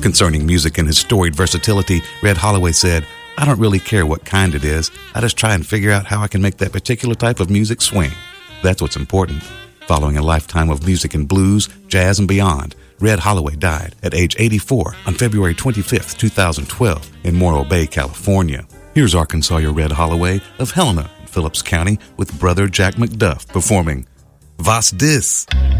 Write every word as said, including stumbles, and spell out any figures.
Concerning music and his storied versatility, Red Holloway said, "I don't really care what kind it is. I just try and figure out how I can make that particular type of music swing. That's what's important." Following a lifetime of music and blues, jazz, and beyond, Red Holloway died at age eighty-four on February twenty-fifth, twenty twelve in Morro Bay, California. Here's Arkansas Red Holloway of Helena in Phillips County with brother Jack McDuff performing "Was Dis?"